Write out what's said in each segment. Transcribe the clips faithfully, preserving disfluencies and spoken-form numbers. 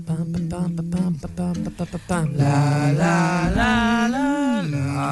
לה לה לה לה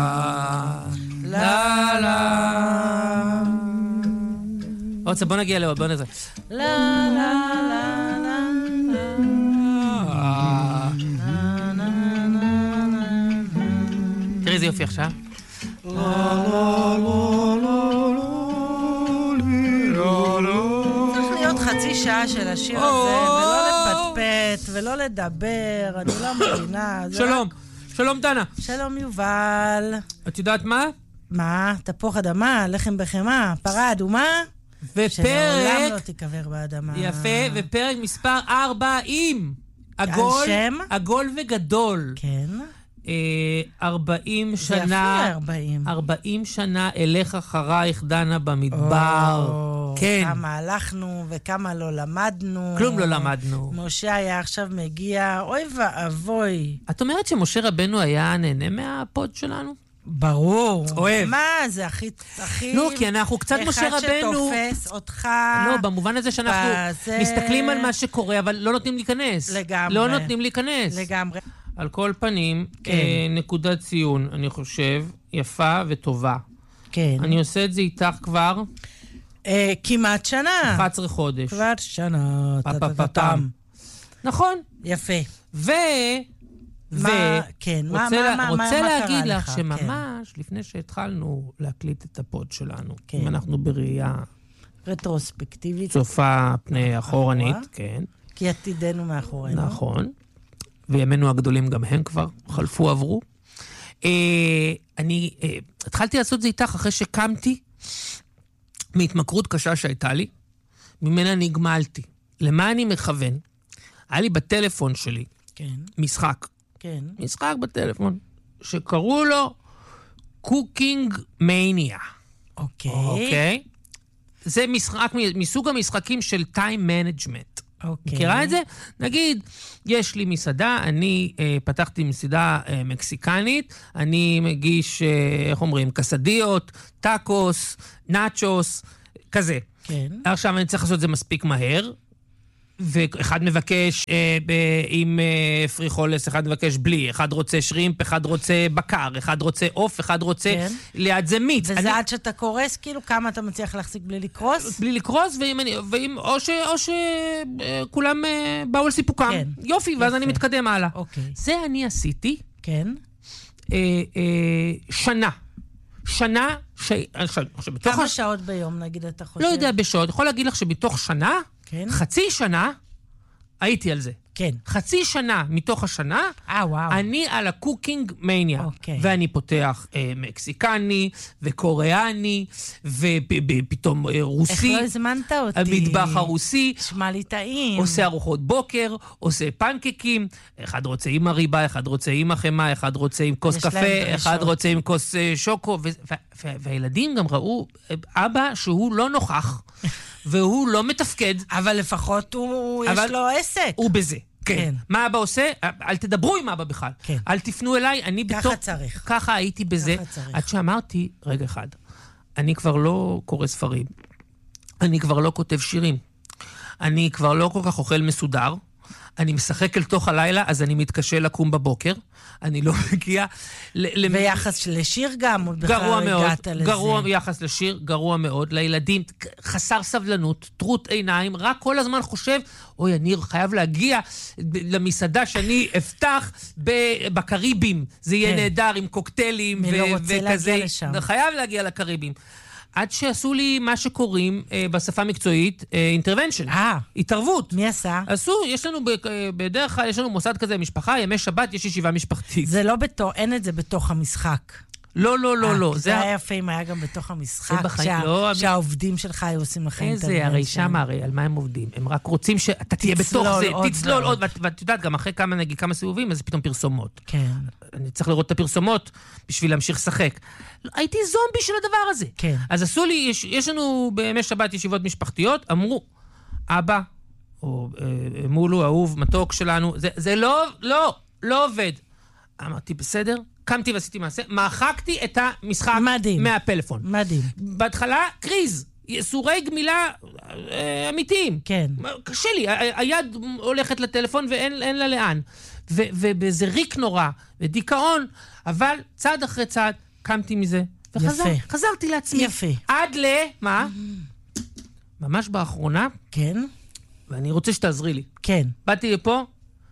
לה לה. עוד בוא נגיע לעוד, בוא נזה. לה לה לה לה לה. תראי איזה יופי עכשיו. לה לה לה לה. צריך להיות חצי שעה של השיר הזה, ולא לפטפט, ולא לדבר, אני לא מבינה. שלום, שלום דנה. שלום יובל. את יודעת מה? מה? תפוח אדמה, לחם בחמה, פרה אדומה? ופרק... שלעולם לא תיקבר באדמה. יפה, ופרק מספר ארבעים. עגול, שם? עגול וגדול. כן. ארבעים שנה... זה יפה ארבעים. ארבעים שנה אלך אחרייך דנה במדבר. כן. כמה הלכנו וכמה לא למדנו. כלום לא למדנו. משה היה עכשיו מגיע, אוי ואבוי. את אומרת שמשה רבנו היה נהנה מהפוד שלנו? ברור. אוהב. מה, זה הכי... הכי... לא, כי אנחנו קצת משה רבנו... אחד שתופס אותך... לא, במובן הזה שאנחנו בזה... מסתכלים על מה שקורה, אבל לא נותנים להיכנס. לגמרי. לא נותנים להיכנס. לגמרי. על כל פנים, כן. אה, נקודת ציון, אני חושב, יפה וטובה. כן. אני עושה את זה איתך כבר... אה, כמעט שנה. אחת עשרה חודש. כבר שנה. פפפפם. נכון. יפה. ו... מה, כן, מה, רוצה, מה, מה, רוצה מה להגיד קרה לך לך? שממש כן. לפני שהתחלנו להקליט את הפוד שלנו, כן. אם אנחנו בראייה... רטרוספקטיבית. צופה פני אחורנית, כן. כי עתידנו מאחורינו. נכון. וימינו הגדולים גם הם כבר חלפו, עברו. אה, אני אה, התחלתי לעשות את זה איתך אחרי שקמתי מהתמכרות קשה שהייתה לי, ממנה נגמלתי. למה אני מכוון? היה לי בטלפון שלי כן. משחק. כן. משחק בטלפון, שקראו לו קוקינג מניה. אוקיי. אוקיי? זה משחק, מסוג המשחקים של טיים מנג'מנט. אוקיי. מכירה את זה? נגיד, יש לי מסעדה, אני אה, פתחתי מסעדה אה, מקסיקנית, אני מגיש, אה, איך אומרים, קסדיות, טאקוס, נאצ'וס, כזה. כן. עכשיו אני צריך לעשות את זה מספיק מהר, ואחד מבקש אה, ב, עם אה, פריחולס, אחד מבקש בלי, אחד רוצה שרימפ, אחד רוצה בקר, אחד רוצה אוף, אחד רוצה כן. ליד זה מיץ. וזה אני... עד שאתה קורס, כאילו כמה אתה מצליח להחזיק בלי לקרוס? בלי לקרוס, ואם אני, ואם, או ש, או ש, אה, כולם אה, באו לסיפוקם. כן. יופי, ואז יפה. אני מתקדם הלאה. אוקיי. זה אני עשיתי כן. אה, אה, שנה. שנה, ש... עכשיו, עכשיו, בתוך כמה הש... שעות ביום, נגיד, אתה חושב? לא יודע בשעות, יכול להגיד לך שבתוך שנה, כן. חצי שנה, הייתי על זה. כן. חצי שנה מתוך השנה, אה, וואו. אני על הקוקינג מניה. אוקיי. ואני פותח אה, מקסיקני, וקוריאני, ופתאום אה, רוסי. איך לא הזמנת אותי? המטבח הרוסי. שמע לי טעים. עושה ארוחות בוקר, עושה פנקקים, אחד רוצה עם הריבה, אחד רוצה עם החמה, אחד רוצה עם כוס קפה, אחד רוצה עם כוס אה, שוקו, ו- ו- ו- והילדים גם ראו אבא שהוא לא נוכח, והוא לא מתפקד. אבל לפחות הוא, אבל יש לו עסק. הוא בזה. כן. כן. מה אבא עושה? אל תדברו עם אבא בכלל. כן. אל תפנו אליי, אני ככה בתור... צריך. ככה הייתי בזה. ככה צריך. עד שאמרתי, רגע אחד, אני כבר לא קורא ספרים. אני כבר לא כותב שירים. אני כבר לא כל כך אוכל מסודר. אני משחק אל תוך הלילה, אז אני מתקשה לקום בבוקר. אני לא מגיע... ל- ויחס לשיר גם, עוד גרוע בכלל מאוד, הגעת לזה. גרוע יחס לשיר, גרוע מאוד. לילדים, חסר סבלנות, טרוט עיניים, רק כל הזמן חושב, אוי, אני חייב להגיע למסעדה שאני אפתח בקריבים. זה יהיה כן. נהדר עם קוקטיילים מי לא ו- רוצה וכזה. להגיע לשם. חייב להגיע לקריבים. עד שעשו לי מה שקוראים אה, בשפה מקצועית, אינטרוונשן. אה. התערבות. מי עשה? עשו, יש לנו ב- בדרך כלל, יש לנו מוסד כזה משפחה, ימי שבת, יש ישיבה משפחתית. זה לא בתוך, אין את זה בתוך המשחק. לא, לא, לא, לא. זה היה יפה אם היה גם בתוך המשחק, זה בחיים, לא, שהעובדים שלך היו עושים לכם אינטרוונשן. איזה, הרי שם הרי, על מה הם עובדים? הם רק רוצים שאתה תהיה בתוך זה, תצלול עוד, ואת יודעת, גם אחרי כמה, נגיד, כמה סיבובים, אז פתאום פרסומות. כן. אני צריך לראות את הפרסומות בשביל להמשיך לשחק. הייתי זומבי של הדבר הזה. כן. אז עשו לי, יש, יש לנו בימי שבת ישיבות משפחתיות, אמרו, אבא, או אה, מולו, אהוב, מתוק שלנו, זה, זה לא, לא, לא עובד. אמרתי, בסדר? קמתי ועשיתי מעשה, מחקתי את המשחק מדהים. מהפלאפון. מדהים. בהתחלה, קריז. יסורי גמילה אה, אמיתיים. כן. קשה לי, ה- היד הולכת לטלפון ואין אין לה לאן. ו- ובאיזה ריק נורא, ודיכאון, אבל צעד אחרי צעד קמתי מזה. וחזר, יפה. חזרתי לעצמי. יפה. עד ל... מה? ממש באחרונה, כן? ואני רוצה שתעזרי לי. כן. באתי לפה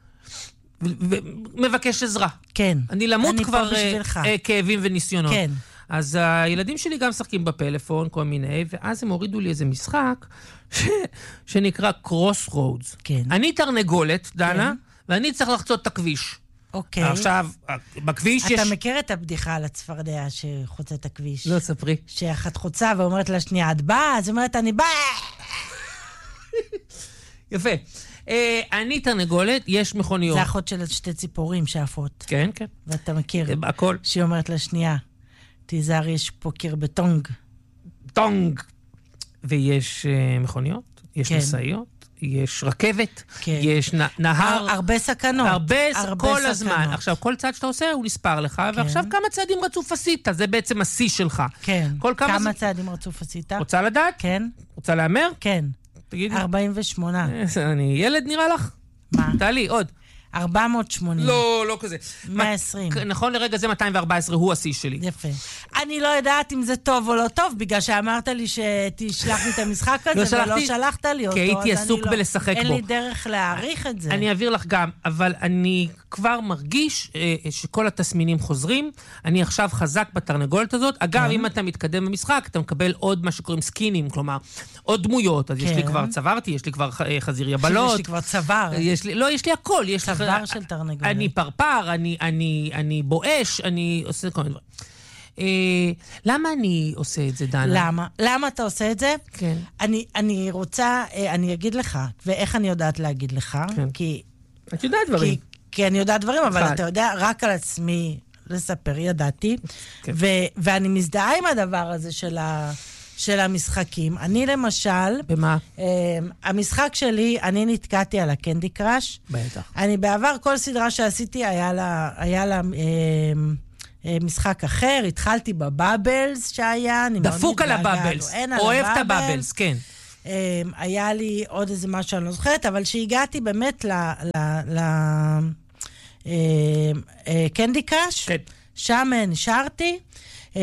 ומבקש עזרה. כן. אני למות אני כבר פה בשבילך. אה, כאבים וניסיונות. כן. אז הילדים שלי גם משחקים בפלאפון, כל מיני, ואז הם הורידו לי איזה משחק ש... שנקרא Crossroads. כן. אני תרנגולת, דנה, כן. ואני צריך לחצות את הכביש. אוקיי. עכשיו, בכביש אתה יש... אתה מכיר את הבדיחה על הצפרדע שחוצה את הכביש? לא, ספרי. שאחת חוצה ואומרת לשנייה, את באה? אז היא אומרת, אני באה! יפה. אה, אני תרנגולת, יש מכוניות. זה אחות של שתי ציפורים שעפות. כן, כן. ואתה מכיר. הכל. שהיא אומרת לשנייה, תיזהר, יש פה קיר בטונג. טונג. ויש uh, מכוניות, יש כן. מסעיות, יש רכבת, כן. יש נ- נהר. הר, הרבה סכנות. הרבה, הרבה כל סכנות. הזמן. עכשיו, כל צעד שאתה עושה, הוא נספר לך, כן. ועכשיו כמה צעדים רצוף עשית, זה בעצם השיא שלך. כן. כל כמה כמה זה... צעדים רצוף עשית? רוצה לדעת? כן. רוצה להמר? כן. תגידי. ארבעים ושמונה. אני ילד נראה לך? מה? תעלי, עוד. ארבע מאות ושמונים. לא, לא כזה. מאה ועשרים. נכון לרגע זה מאתיים וארבע עשרה, הוא השיא שלי. יפה. אני לא יודעת אם זה טוב או לא טוב, בגלל שאמרת לי שתשלח לי את המשחק הזה, לא ולא שלחתי, שלחת לי אותו. כי הייתי אז אני עסוק לא- בלשחק אין בו. לי דרך להעריך את זה. אני אעביר לך גם, אבל אני כבר מרגיש אה, שכל התסמינים חוזרים. אני עכשיו חזק בתרנגולת הזאת. אגב, אם אתה מתקדם במשחק, אתה מקבל עוד מה שקוראים סקינים, כלומר, עוד דמויות. אז יש לי כן. כבר צווארתי, יש לי כבר אה, חזיר יבלות. יש לי כבר צוואר. יש לי, לא, יש לי הכל. יש צוואר לך, של תרנגולת. אני פרפר, אני, אני, אני בואש, אני עושה כל מיני דברים. אה, למה אני עושה את זה, דנה? למה? למה אתה עושה את זה? כן. אני, אני רוצה, אה, אני אגיד לך, ואיך אני יודעת להגיד לך? כן. כי, את יודעת דברים. כי, כי אני יודעת דברים, אבל אחד. אתה יודע, רק על עצמי לספר, ידעתי. כן. ו, ואני מזדהה עם הדבר הזה של, ה, של המשחקים. אני למשל, במה? אה, המשחק שלי, אני נתקעתי על הקנדי קראש. בטח. אני בעבר, כל סדרה שעשיתי, היה לה, היה לה אה, אה, משחק אחר. התחלתי בבאבלס שהיה. אני מאוד דפוק על מתגעגעת. הבאבלס. אין על אוהב את הבאבלס. הבאבלס, כן. אה, היה לי עוד איזה משהו שאני לא זוכרת, אבל שהגעתי באמת ל... ל, ל אה, אה, קנדי קראש, כן. שם נשארתי, אה,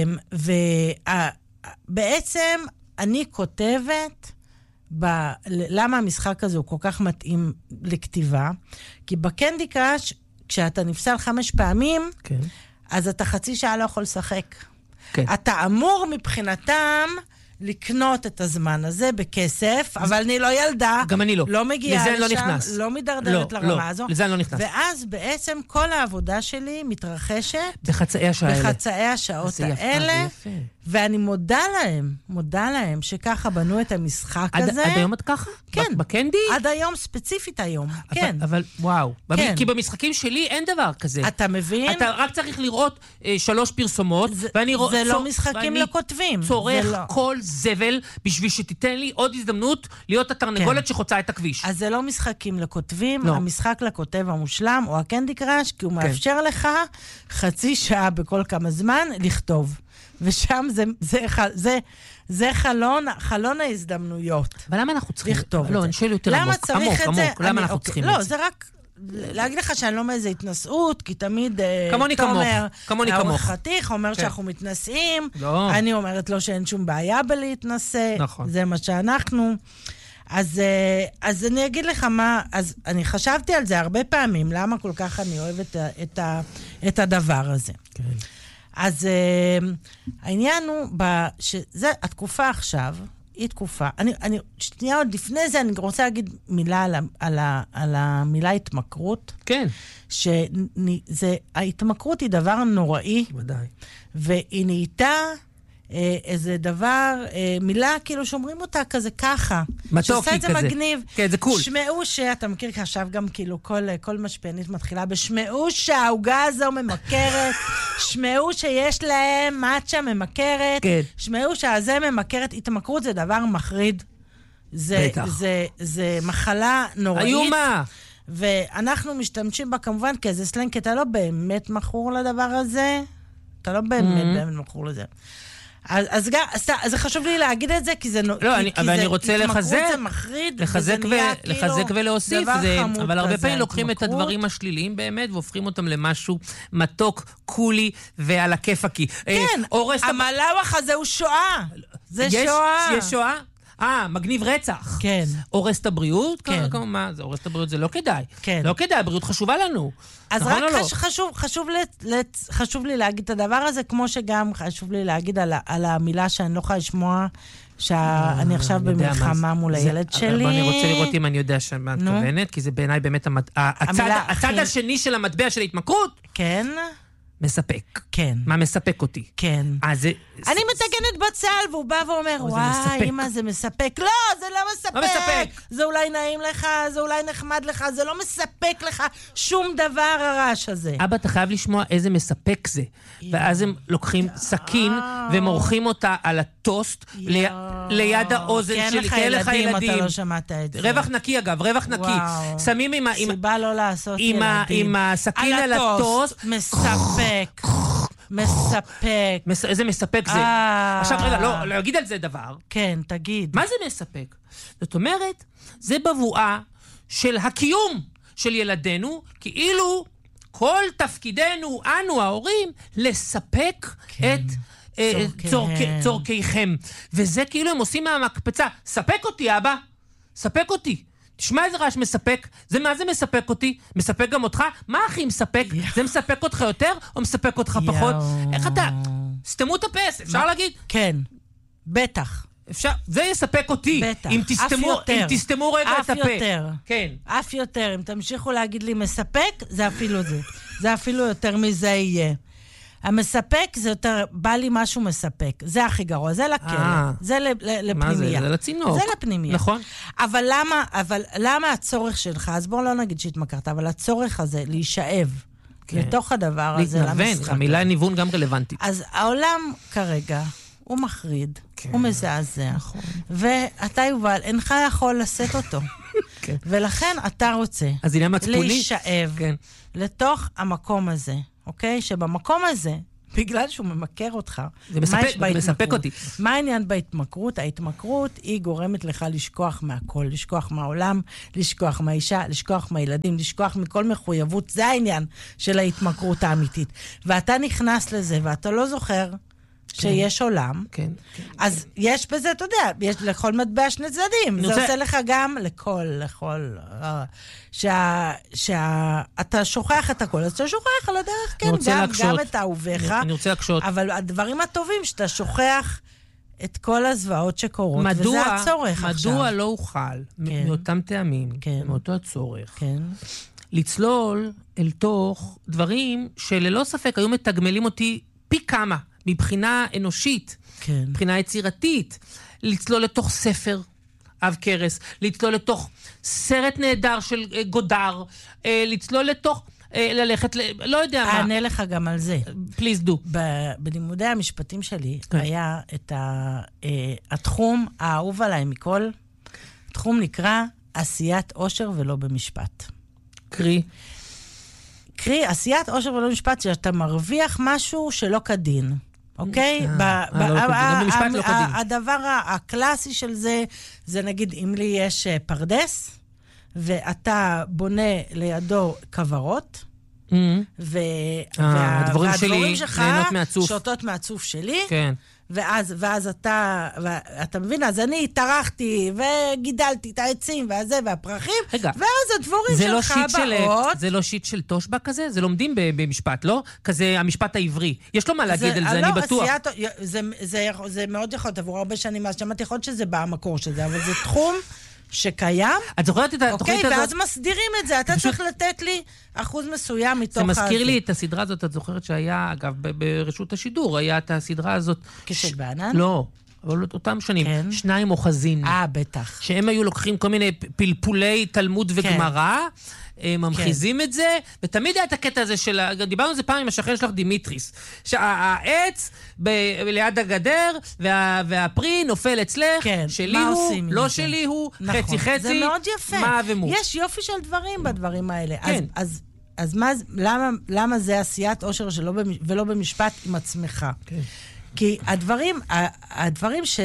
ובעצם אני כותבת ב... למה המשחק הזה הוא כל כך מתאים לכתיבה, כי בקנדי קראש, כשאתה נפסל חמש פעמים, כן. אז אתה חצי שעה לא יכול לשחק. כן. אתה אמור מבחינתם לקנות את הזמן הזה בכסף, אבל אני לא ילדה. גם אני לא. לא מגיעה לזה לשם, אני לא נכנס. לא מדרדרת לא, לרמה לא, הזו. לזה אני לא נכנס. ואז בעצם כל העבודה שלי מתרחשת בחצאי השעה האלה. בחצאי השעות זה יפה, האלה, זה יפה. ואני מודה להם, מודה להם שככה בנו את המשחק עד, הזה. עד היום את ככה? כן. בקנדי? עד היום, ספציפית היום. אבל, כן. אבל וואו. כן. כי במשחקים שלי אין דבר כזה. אתה מבין? אתה רק צריך לראות אה, שלוש פרסומות, זה- ואני רוא- זה לא צור- משחקים ואני לכותבים. צורך זה לא. כל זבל בשביל שתיתן לי עוד הזדמנות להיות התרנגולת שחוצה את הכביש. אז זה לא משחקים לכותבים, לא. המשחק לכותב המושלם הוא הקנדי קראש, כי הוא מאפשר לך חצי שעה בכל כמה זמן לכתוב. ושם זה, זה, זה, זה חלון, חלון ההזדמנויות. אבל למה אנחנו צריכים? לכתוב את לא, זה. אני שואל יותר למה עמוק, צריך עמוק, את זה? עמוק. למה אני- אנחנו אוקיי. צריכים לא, את זה? זה רק להגיד לך שאני לא מאיזה התנשאות, כי תמיד אה, כמוני כמוך, תומר, כמוני העורך כמוך. חתיך, אומר כן. שאנחנו מתנשאים. לא. אני אומרת לו שאין שום בעיה בלהתנשא. נכון. זה מה שאנחנו. אז, אה, אז אני אגיד לך מה, אז אני חשבתי על זה הרבה פעמים, למה כל כך אני אוהבת את, ה- את, ה- את הדבר הזה. כן. אז uh, העניין הוא, ב, שזה, התקופה עכשיו, היא תקופה, אני, אני, שנייה עוד לפני זה, אני רוצה להגיד מילה על, ה, על, ה, על המילה התמכרות, כן. שההתמכרות היא דבר נוראי, ודאי. והיא נהייתה אה, איזה דבר, אה, מילה כאילו שאומרים אותה כזה ככה. מתוקי שעושה את זה כזה. מגניב. כן, זה קול. שמעו שאתה מכיר עכשיו גם כאילו כל, כל משפיענית מתחילה בשמעו שהעוגה הזו ממכרת, שמעו שיש להם מאצ'ה ממכרת, כן. שמעו שהזה ממכרת, התמכרות זה דבר מחריד. זה, בטח. זה, זה מחלה נוראית. איומה. ואנחנו משתמשים בה כמובן כאיזה סלנג, כי אתה לא באמת מכור לדבר הזה. אתה לא באמת Mm-hmm. באמת מכור לזה. אז, אז, אז, אז זה חשוב לי להגיד את זה, כי זה, לא, כי, אני, כי אבל זה, אני רוצה לחזק, זה מחריד, לחזק, וזה ו, נהיה לחזק כאילו ולהוסיף, דבר זה, חמוד אבל הרבה כזה, פעמים לוקחים את התמכרות. הדברים השליליים באמת, והופכים אותם למשהו מתוק, קולי ועל הכיפקי. כן, אורס המלאווח הזה הוא שואה. זה יש, שואה. יש שואה? אה, מגניב רצח. כן. הורס את הבריאות? כן. מה, זה הורס את הבריאות, זה לא כדאי. כן. לא כדאי, הבריאות חשובה לנו. אז נכון רק או לא? חש, חשוב, חשוב, לת, לת, חשוב לי להגיד את הדבר הזה, כמו שגם חשוב לי להגיד על, על המילה שאני לא יכולה לשמוע, שאני עכשיו במלחמה מול הילד שלי. אני רוצה לראות אם אני יודע שמה את כוונת, כי זה בעיניי באמת הצד השני של המטבע של ההתמכרות. כן. מספק. כן. מה מספק אותי? כן. אז זה... אני מתקנת בצל, והוא בא ואומר, וואי, אמא, זה מספק. לא, זה לא מספק. לא מספק. זה אולי נעים לך, זה אולי נחמד לך, זה לא מספק לך שום דבר הרעש הזה. אבא, אתה חייב לשמוע איזה מספק זה. ואז הם לוקחים סכין ומורחים אותה על הטוסט ליד האוזן שלי. כן לך ילדים, אתה לא שמעת את זה. רווח נקי, אגב, רווח נקי. שמים עם... סיבה לא לעשות ילדים. עם הסכין על הטוסט. מספק. מספק. איזה מספק זה. עכשיו, רגע, לא, להגיד על זה דבר. כן, תגיד. מה זה מספק? זאת אומרת, זה בבואה של הקיום של ילדינו, כאילו כל תפקידנו, אנו ההורים, לספק את צורכיכם. וזה כאילו הם עושים מהמקפצה. ספק אותי, אבא. ספק אותי. תשמע איזה רעש מספק. זה מה זה מספק אותי? מספק גם אותך? מה הכי מספק? זה מספק אותך יותר או מספק אותך פחות? איך אתה? סתמו את הפס, אפשר להגיד? כן, בטח. אפשר, זה יספק אותי. בטח, אם תסתמו, אף יותר. אם תסתמו רגע את הפה. אף יותר. כן. אף יותר. אם תמשיכו להגיד לי מספק, זה אפילו זה. זה אפילו יותר מזה יהיה. המספק זה יותר, בא לי משהו מספק. זה הכי גרוע, זה לכלא. זה לפנימיה. מה זה? זה לצינוק. זה לפנימיה. נכון. אבל למה, אבל למה הצורך שלך, אז בואו לא נגיד שהתמכרת, אבל הצורך הזה להישאב לתוך הדבר הזה, להתנוון, המילה ניוון גם רלוונטית. אז העולם כרגע הוא מחריד, הוא מזעזע. ואתה, יובל, אינך יכול לשאת אותו. ולכן אתה רוצה להישאב לתוך המקום הזה. אוקיי? שבמקום הזה, בגלל שהוא ממכר אותך, זה מספק, זה מספק אותי. מה העניין בהתמכרות? ההתמכרות היא גורמת לך לשכוח מהכל, לשכוח מהעולם, לשכוח מהאישה, לשכוח מהילדים, לשכוח מכל מחויבות. זה העניין של ההתמכרות האמיתית. ואתה נכנס לזה, ואתה לא זוכר שיש עולם, כן, כן. אז יש בזה, אתה יודע, יש לכל מטבע שני צדדים. זה עושה לך גם לכל, לכל, שאתה שוכח את הכל, אז אתה שוכח על הדרך, כן, גם את אהוביך, אבל הדברים הטובים שאתה שוכח את כל הזוועות שקורות, וזה הצורך עכשיו. מדוע לא אוכל, מאותם טעמים, מאותו הצורך, לצלול אל תוך דברים שללא ספק היו מתגמלים אותי פי כמה, מבחינה אנושית, כן. מבחינה יצירתית, לצלול לתוך ספר אב קרס, לצלול לתוך סרט נהדר של גודר, לצלול לתוך, ללכת, לא יודע מה. אענה לך גם על זה. Please do. בלימודי המשפטים שלי כן. היה את התחום האהוב עליי מכל, תחום נקרא עשיית עושר ולא במשפט. קרי? קרי, עשיית עושר ולא במשפט, שאתה מרוויח משהו שלא כדין. אוקיי? הדבר הקלאסי של זה, זה נגיד, אם לי יש פרדס, ואתה בונה לידו כברות, והדברים שלך שותות מהצוף שלי, ואז, ואז אתה, אתה מבין, אז אני התארחתי וגידלתי את העצים והזה והפרחים, ואז הדבורים שלך באות. זה לא שיט של תושבע כזה? זה לומדים במשפט, לא? כזה המשפט העברי. יש לו מה להגיד על זה, אני בטוח. זה מאוד יכול, עבור הרבה שנים, אז שמעתי יכול שזה במקור של זה, אבל זה תחום שקיים. את זוכרת את התוכנית הזאת? אוקיי, ואז מסדירים את זה. אתה צריך לתת לי אחוז מסוים מתוך הזה. זה מזכיר לי את הסדרה הזאת, את זוכרת שהיה, אגב, ברשות השידור, היה את הסדרה הזאת. כשל בענן? לא, אבל אותם שנים. שניים אוחזין. אה, בטח. שהם היו לוקחים כל מיני פלפולי תלמוד וגמרא, ממחיזים את זה, ותמיד היה את הקטע הזה של, דיברנו על זה פעם עם השכן שלך דימיטריס, שהעץ ליד הגדר, והפרי נופל אצלך, שלי הוא, לא שלי הוא, חצי חצי, זה מאוד יפה. מה ומו. יש יופי של דברים בדברים האלה. אז אז למה זה עשיית עושר ולא במשפט עם עצמך? כי הדברים, הדברים ש...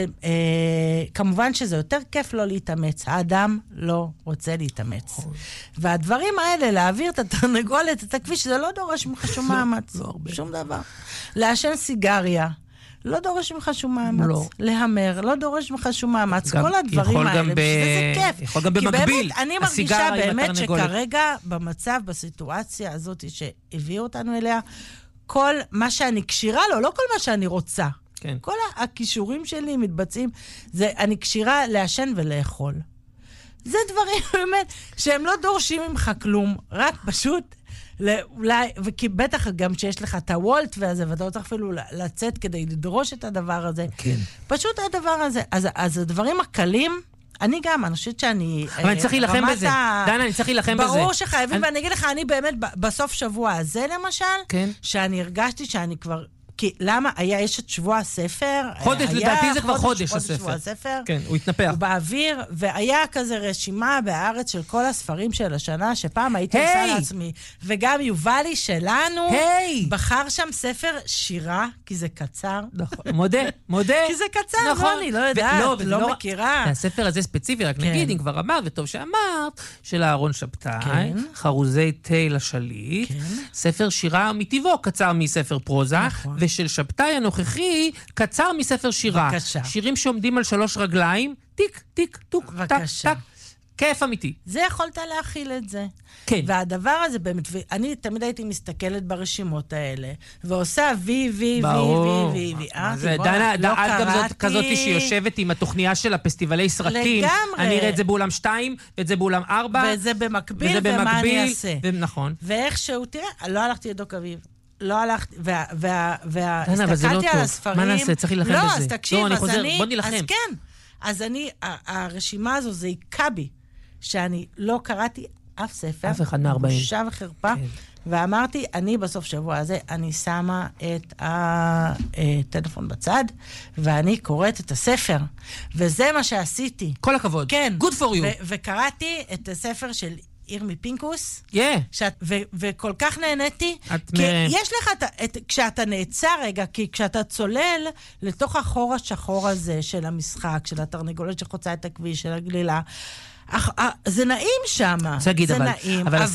כמובן שזה יותר כיף לא להתאמץ. האדם לא רוצה להתאמץ. והדברים האלה, להעביר את התרנגולת, את הכביש, זה לא דורש ממך שום מאמץ. לא הרבה. שום דבר. לעשן סיגריה. לא דורש ממך שום מאמץ. לא. להמר, לא דורש ממך שום מאמץ. גם, כל הדברים האלה, ב... שזה כיף. יכול גם במקביל. כי באמת, אני מרגישה באמת שכרגע, במצב, בסיטואציה הזאת שהביאו אותנו אליה, כל מה שאני קשירה לו, לא כל מה שאני רוצה. כן. כל הכישורים שלי מתבצעים, זה אני קשירה לעשן ולאכול. זה דברים באמת שהם לא דורשים ממך כלום, רק פשוט... אולי, וכי בטח גם שיש לך את הוולט והזה, ואתה לא צריך אפילו לצאת כדי לדרוש את הדבר הזה. כן. פשוט הדבר הזה. אז, אז הדברים הקלים, אני גם, אני חושבת שאני... אבל אני צריך להילחם בזה. דנה, אני צריך להילחם בזה. ברור שחייבים, ואני אגיד לך, אני באמת, בסוף שבוע הזה למשל, שאני הרגשתי שאני כבר... כי למה? היה, יש את שבוע הספר. חודש, לדעתי זה כבר חודש הספר. שבוע הספר. כן, הוא התנפח. הוא באוויר, והיה כזה רשימה בארץ של כל הספרים של השנה, שפעם הייתי עושה לעצמי. וגם יובלי שלנו, בחר שם ספר שירה, כי זה קצר. נכון, מודה, מודה. כי זה קצר, לא, אני לא יודעת, לא מכירה. הספר הזה ספציפי, רק נגיד, אם כבר אמרת, וטוב שאמרת, של אהרון שבתאי, חרוזי תה לשליט, ספר שירה מטבעו קצר מספר פרוזה, ושל שבתאי הנוכחי, קצר מספר שירה. בבקשה. שירים שעומדים על שלוש רגליים, טיק, טיק, טוק, בבקשה. טק, טק. כיף אמיתי. זה יכולת להכיל את זה. כן. והדבר הזה באמת, אני תמיד הייתי מסתכלת ברשימות האלה, ועושה וי, וי, וי, וי, וי. דנה, את גם זאת כזאת שיושבת עם התוכניה של הפסטיבלי סרטים. לגמרי. אני אראה את זה באולם שתיים, ואת זה באולם ארבע. וזה במקביל, ומה אני אעשה. נכון. ואיכשהו, תראה, לא הלכתי לדוק אביב. לא הלכתי, והסתכלתי על הספרים. מה נעשה? צריך להילחם בזה. לא, אז תקשיב, אז אני... בוא נילחם. אז כן. אז אני, הרשימה הזו, זה עיקה בי, שאני לא קראתי אף ספר. אף אחד מארבעים. בושה וחרפה. ואמרתי, אני בסוף שבוע הזה, אני שמה את הטלפון בצד, ואני קוראת את הספר. וזה מה שעשיתי. כל הכבוד. כן. Good for you. וקראתי את הספר של... ירמי פינקוס, yeah. שאת, ו, וכל כך נהניתי, את כי מ... יש לך, את, את, כשאתה נעצר רגע, כי כשאתה צולל לתוך החור השחור הזה של המשחק, של התרנגולת שחוצה את הכביש, של הגלילה, אח, זה נעים שם, זה אבל, נעים. אבל